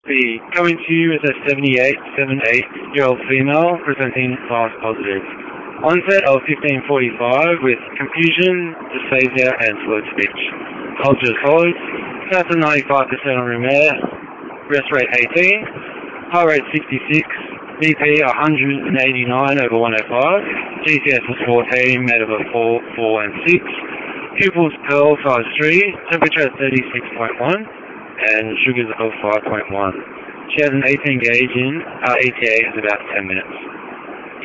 B. Going to you is a 78-year-old female presenting false positive. Onset of 15:45 with confusion, dysphagia, and slurred speech. Culture as follows. Cancer 95% on room air. Rest rate 18. Heart rate 66. BP 189 over 105. GCS was 14, made of a 4, 4, and 6. Pupils pearl size 3. Temperature at 36.1. And sugars of 5.1. She has an 18 gauge in. ETA is about 10 minutes.